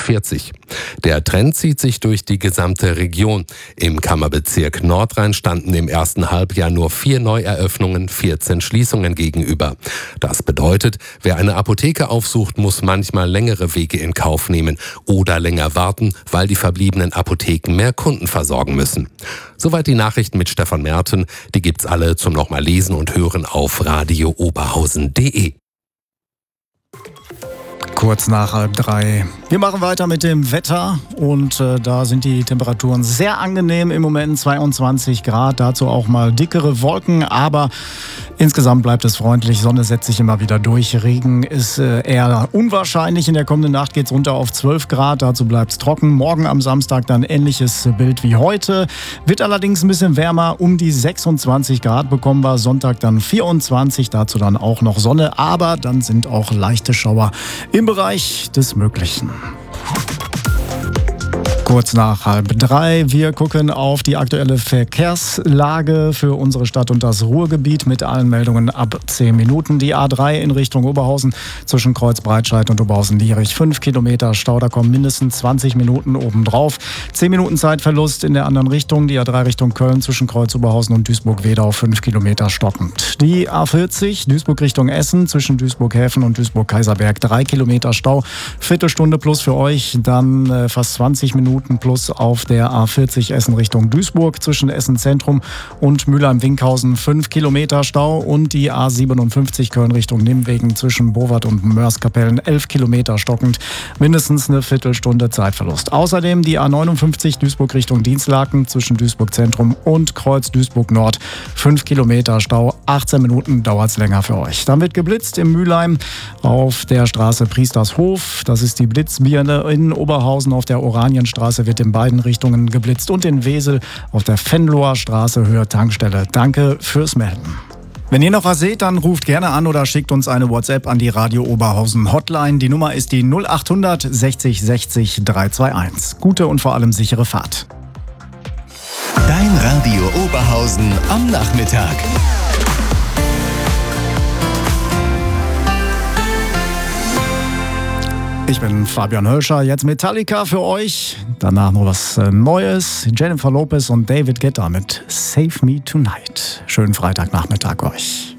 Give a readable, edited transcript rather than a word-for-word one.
40. Der Trend zieht sich durch die gesamte Region. Im Kammerbezirk Nordrhein standen im ersten Halbjahr nur 4 Neueröffnungen, 14 Schließungen gegenüber. Das bedeutet, wer eine Apotheke aufsucht, muss manchmal längere Wege in Kauf nehmen oder länger warten, weil die verbliebenen Apotheken mehr Kunden versorgen müssen. Soweit die Nachrichten mit Stefan Merten. Die gibt's alle zum nochmal lesen und hören auf radiooberhausen.de. Kurz nach 2:30. Wir machen weiter mit dem Wetter und da sind die Temperaturen sehr angenehm im Moment, 22 Grad, dazu auch mal dickere Wolken, aber insgesamt bleibt es freundlich, Sonne setzt sich immer wieder durch, Regen ist eher unwahrscheinlich, in der kommenden Nacht geht es runter auf 12 Grad, dazu bleibt es trocken, morgen am Samstag dann ähnliches Bild wie heute, wird allerdings ein bisschen wärmer, um die 26 Grad bekommen wir, Sonntag dann 24, dazu dann auch noch Sonne, aber dann sind auch leichte Schauer im Bereich des Möglichen. Kurz nach 2:30. Wir gucken auf die aktuelle Verkehrslage für unsere Stadt und das Ruhrgebiet mit allen Meldungen ab 10 Minuten. Die A3 in Richtung Oberhausen zwischen Kreuz Breitscheid und Oberhausen-Lierich. 5 Kilometer Stau, da kommen mindestens 20 Minuten obendrauf. 10 Minuten Zeitverlust in der anderen Richtung. Die A3 Richtung Köln zwischen Kreuz Oberhausen und Duisburg-Wedau. 5 Kilometer stockend. Die A40 Duisburg Richtung Essen zwischen Duisburg-Häfen und Duisburg-Kaiserberg. 3 Kilometer Stau. Viertelstunde plus für euch. Dann fast 20 Minuten plus auf der A40 Essen Richtung Duisburg zwischen Essen Zentrum und Mülheim-Winkhausen 5 Kilometer Stau und die A57 Köln Richtung Nimwegen zwischen Bowart und Mörs-Kapellen 11 Kilometer stockend, mindestens eine Viertelstunde Zeitverlust. Außerdem die A59 Duisburg Richtung Dienstlaken zwischen Duisburg Zentrum und Kreuz Duisburg Nord 5 Kilometer Stau, 18 Minuten dauert es länger für euch. Dann wird geblitzt im Mülheim auf der Straße Priestershof, das ist die Blitzbirne in Oberhausen auf der Oranienstraße wird in beiden Richtungen geblitzt und in Wesel auf der Venloer Straße Höhe Tankstelle. Danke fürs Melden. Wenn ihr noch was seht, dann ruft gerne an oder schickt uns eine WhatsApp an die Radio Oberhausen Hotline. Die Nummer ist die 0800 60 60 321. Gute und vor allem sichere Fahrt. Dein Radio Oberhausen am Nachmittag. Ich bin Fabian Hölscher, jetzt Metallica für euch. Danach noch was Neues. Jennifer Lopez und David Guetta mit Save Me Tonight. Schönen Freitagnachmittag euch.